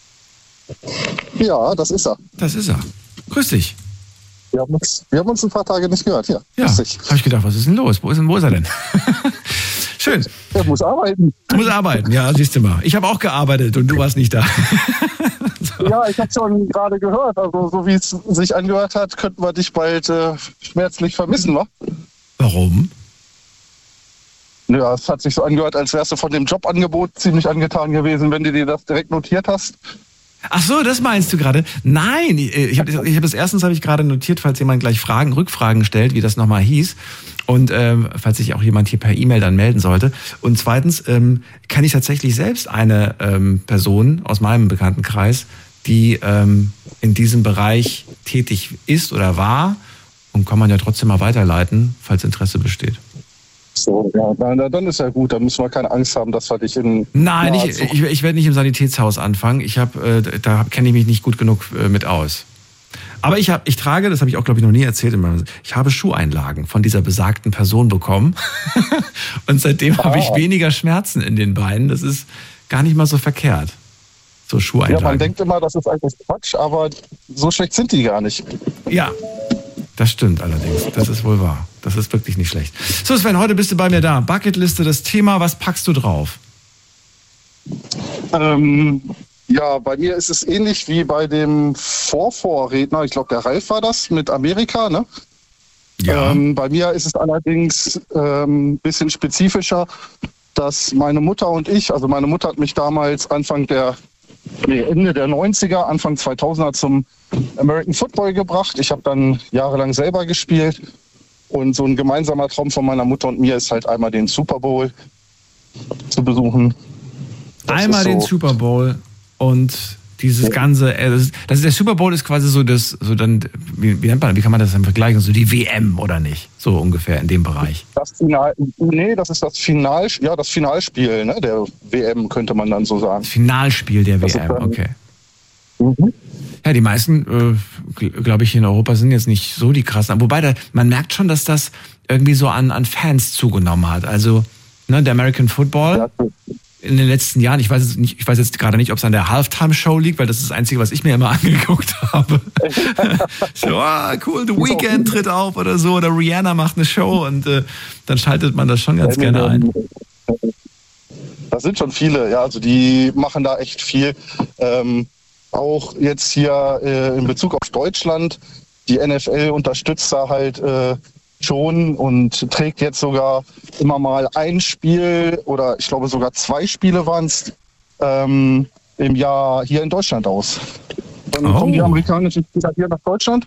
Speaker 7: Ja, das ist er.
Speaker 2: Das ist er. Grüß dich.
Speaker 7: Wir haben uns ein paar Tage nicht gehört, ja.
Speaker 2: Ja, habe ich gedacht, was ist denn los? Wo ist er denn? Schön.
Speaker 7: Er muss arbeiten.
Speaker 2: Muss arbeiten, ja, siehst du mal. Ich habe auch gearbeitet und du warst nicht da.
Speaker 7: So. Ja, ich habe schon gerade gehört. Also so wie es sich angehört hat, könnten wir dich bald schmerzlich vermissen, wa?
Speaker 2: Warum?
Speaker 7: Ja, es hat sich so angehört, als wärst du von dem Jobangebot ziemlich angetan gewesen, wenn du dir das direkt notiert hast.
Speaker 2: Ach so, das meinst du gerade? Nein, ich habe das erstens habe ich gerade notiert, falls jemand gleich Rückfragen stellt, wie das nochmal hieß. Und falls sich auch jemand hier per E-Mail dann melden sollte. Und zweitens kenne ich tatsächlich selbst eine Person aus meinem Bekanntenkreis, die in diesem Bereich tätig ist oder war. Und kann man ja trotzdem mal weiterleiten, falls Interesse besteht.
Speaker 7: So, ja, dann ist ja gut. Dann müssen wir keine Angst haben, dass wir dich in...
Speaker 2: Nein, ich werde nicht im Sanitätshaus anfangen. Da kenne ich mich nicht gut genug mit aus. Aber ich trage, das habe ich auch, glaube ich, noch nie erzählt, ich habe Schuheinlagen von dieser besagten Person bekommen. Und seitdem habe ich weniger Schmerzen in den Beinen. Das ist gar nicht mal so verkehrt. So Schuheinlagen.
Speaker 7: Ja, man denkt immer, das ist eigentlich Quatsch, aber so schlecht sind die gar nicht.
Speaker 2: Ja, das stimmt allerdings. Das ist wohl wahr. Das ist wirklich nicht schlecht. So, Sven, heute bist du bei mir da. Bucketliste, das Thema, was packst du drauf?
Speaker 7: Ja, bei mir ist es ähnlich wie bei dem Vorredner. Ich glaube, der Ralf war das mit Amerika, ne?
Speaker 2: Ja.
Speaker 7: Bei mir ist es allerdings ein bisschen spezifischer, dass meine Mutter und ich, also meine Mutter hat mich damals Ende der 90er, Anfang 2000er zum American Football gebracht. Ich habe dann jahrelang selber gespielt. Und so ein gemeinsamer Traum von meiner Mutter und mir ist halt einmal den Super Bowl zu besuchen.
Speaker 2: Einmal den Super Bowl und dieses ganze, der Super Bowl ist quasi wie nennt man, wie kann man das dann vergleichen? So die WM oder nicht? So ungefähr in dem Bereich.
Speaker 7: Das ist das Finalspiel, ne, der WM, könnte man dann so sagen.
Speaker 2: Das Finalspiel der WM, okay. Mhm. Ja, die meisten, glaube ich, hier in Europa sind jetzt nicht so die krassen. Wobei, man merkt schon, dass das irgendwie so an Fans zugenommen hat. Also, ne, der American Football in den letzten Jahren, ich weiß jetzt gerade nicht, ob es an der Halftime-Show liegt, weil das ist das Einzige, was ich mir immer angeguckt habe. So, cool, The Weeknd tritt auf oder so, oder Rihanna macht eine Show und dann schaltet man das schon ganz gerne ein.
Speaker 7: Das sind schon viele, ja, also die machen da echt viel. Auch jetzt hier in Bezug auf Deutschland, die NFL unterstützt da halt schon und trägt jetzt sogar immer mal ein Spiel oder ich glaube sogar 2 Spiele waren es im Jahr hier in Deutschland aus. Dann kommen die amerikanischen Spieler hier nach Deutschland.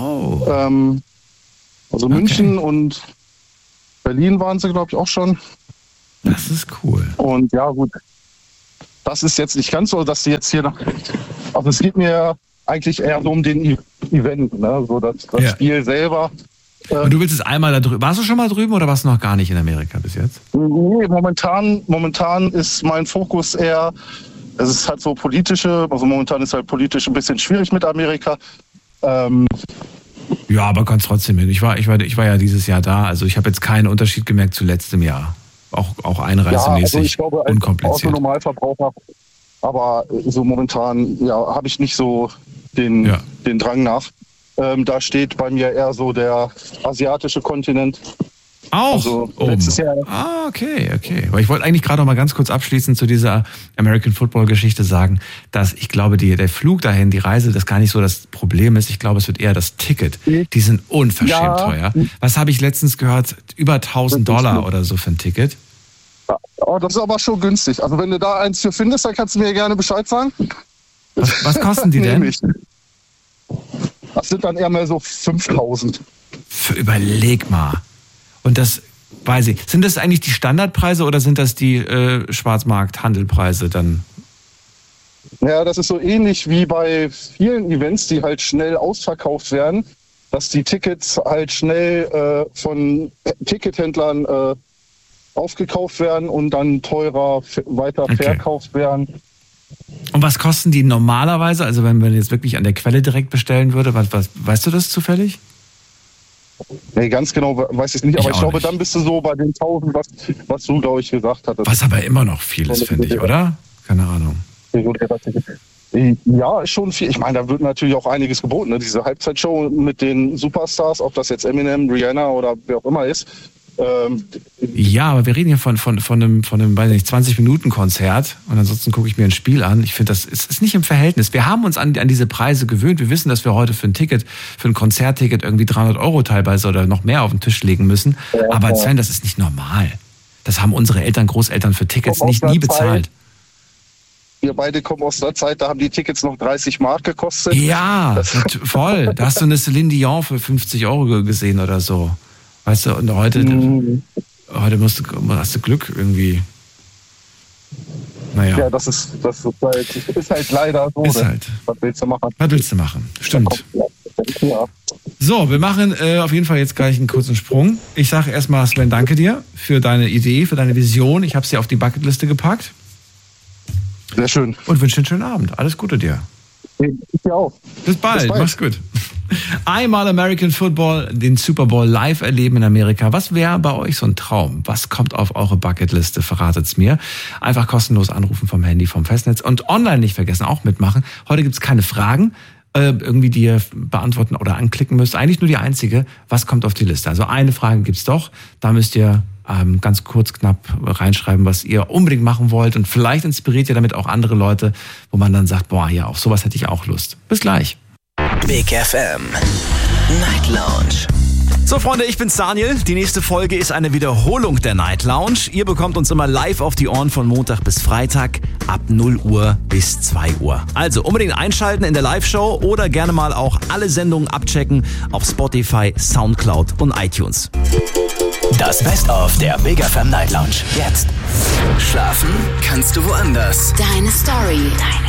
Speaker 7: Also München und Berlin waren sie, glaube ich, auch schon.
Speaker 2: Das ist cool.
Speaker 7: Und ja, gut. Das ist jetzt nicht ganz so, dass sie jetzt hier noch. Also es geht mir eigentlich eher so um den Event, ne? So das Spiel selber.
Speaker 2: Und du willst es einmal da drüben. Warst du schon mal drüben oder warst du noch gar nicht in Amerika bis jetzt?
Speaker 7: Nee, momentan ist mein Fokus eher, es ist halt so momentan ist halt politisch ein bisschen schwierig mit Amerika.
Speaker 2: Ja, aber kannst trotzdem hin. Ich war ja dieses Jahr da, also ich habe jetzt keinen Unterschied gemerkt zu letztem Jahr. Auch einreisemäßig,
Speaker 7: also ich glaube,
Speaker 2: unkompliziert.
Speaker 7: Als Normalverbraucher, aber so momentan habe ich nicht so den Drang nach. Da steht bei mir eher so der asiatische Kontinent.
Speaker 2: Auch?
Speaker 7: Also letztes Jahr.
Speaker 2: Okay. Aber ich wollte eigentlich gerade noch mal ganz kurz abschließend zu dieser American Football Geschichte sagen, dass ich glaube, der Flug dahin, die Reise, das gar nicht so das Problem ist. Ich glaube, es wird eher das Ticket. Die sind unverschämt teuer. Was habe ich letztens gehört? Über $1.000 oder so für ein Ticket.
Speaker 7: Oh, das ist aber schon günstig. Also wenn du da eins für findest, dann kannst du mir gerne Bescheid sagen.
Speaker 2: Was kosten die denn?
Speaker 7: Das sind dann eher mal so 5.000.
Speaker 2: Überleg mal. Und das, weiß ich, sind das eigentlich die Standardpreise oder sind das die Schwarzmarkt-Handelpreise dann?
Speaker 7: Ja, das ist so ähnlich wie bei vielen Events, die halt schnell ausverkauft werden, dass die Tickets halt schnell von Tickethändlern aufgekauft werden und dann teurer weiter verkauft werden.
Speaker 2: Und was kosten die normalerweise? Also wenn man jetzt wirklich an der Quelle direkt bestellen würde, was weißt du das zufällig?
Speaker 7: Nee, ganz genau weiß ich nicht, aber ich glaube, dann bist du so bei den 1.000, was du, glaube ich, gesagt hattest.
Speaker 2: Was aber immer noch viel ist, finde ich, oder? Keine Ahnung.
Speaker 7: Ja, ist schon viel. Ich meine, da wird natürlich auch einiges geboten. Ne? Diese Halbzeitshow mit den Superstars, ob das jetzt Eminem, Rihanna oder wer auch immer ist.
Speaker 2: Ja, aber wir reden hier von einem weiß nicht, 20-Minuten-Konzert und ansonsten gucke ich mir ein Spiel an. Ich finde, das ist nicht im Verhältnis. Wir haben uns an diese Preise gewöhnt. Wir wissen, dass wir heute für ein Konzertticket irgendwie 300 € teilweise oder noch mehr auf den Tisch legen müssen. Aber Sven, das ist nicht normal. Das haben unsere Eltern, Großeltern für Tickets nie bezahlt.
Speaker 7: Wir beide kommen aus der Zeit, da haben die Tickets noch 30 Mark gekostet.
Speaker 2: Ja, voll. Da hast du eine Celine Dion für 50 € gesehen oder so. Weißt du, und heute hast du Glück irgendwie. Naja.
Speaker 7: Ja, das ist halt leider so.
Speaker 2: Ist halt.
Speaker 7: Was willst du machen?
Speaker 2: Was willst du machen? Stimmt.
Speaker 7: Ja.
Speaker 2: So, wir machen auf jeden Fall jetzt gleich einen kurzen Sprung. Ich sage erstmal, Sven, danke dir für deine Idee, für deine Vision. Ich habe sie auf die Bucketliste gepackt.
Speaker 7: Sehr schön.
Speaker 2: Und wünsche dir einen schönen Abend. Alles Gute dir.
Speaker 7: Ich dir auch.
Speaker 2: Bis bald. Mach's gut. Einmal American Football, den Super Bowl live erleben in Amerika. Was wäre bei euch so ein Traum? Was kommt auf eure Bucketliste? Verratet's mir. Einfach kostenlos anrufen vom Handy, vom Festnetz und online nicht vergessen, auch mitmachen. Heute gibt's keine Fragen, irgendwie die ihr beantworten oder anklicken müsst. Eigentlich nur die einzige. Was kommt auf die Liste? Also eine Frage gibt's doch. Da müsst ihr ganz kurz, knapp reinschreiben, was ihr unbedingt machen wollt. Und vielleicht inspiriert ihr damit auch andere Leute, wo man dann sagt, boah, ja, auf sowas hätte ich auch Lust. Bis gleich.
Speaker 8: Big FM Night Lounge.
Speaker 9: So Freunde, ich bin's Daniel. Die nächste Folge ist eine Wiederholung der Night Lounge. Ihr bekommt uns immer live auf die Ohren von Montag bis Freitag ab 0 Uhr bis 2 Uhr. Also unbedingt einschalten in der Live-Show oder gerne mal auch alle Sendungen abchecken auf Spotify, Soundcloud und iTunes.
Speaker 8: Das Best-of der Big FM Night Lounge. Jetzt. Schlafen kannst du woanders.
Speaker 10: Deine Story.